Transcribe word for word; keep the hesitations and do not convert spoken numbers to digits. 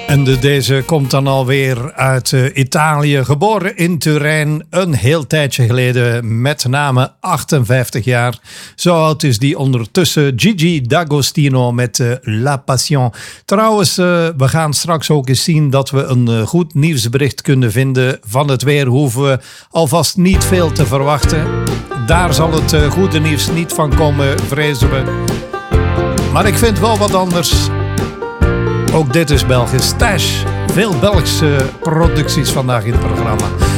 En de, deze komt dan alweer uit uh, Italië, geboren in Turijn, een heel tijdje geleden, met name achtenvijftig jaar. Zo oud is die ondertussen, Gigi D'Agostino met uh, La Passion. Trouwens, uh, we gaan straks ook eens zien dat we een uh, goed nieuwsbericht kunnen vinden. Van het weer hoeven we alvast niet veel te verwachten. Daar zal het uh, goede nieuws niet van komen, vrezen we. Maar ik vind wel wat anders. Ook dit is Belgisch. Stash. Veel Belgische producties vandaag in het programma.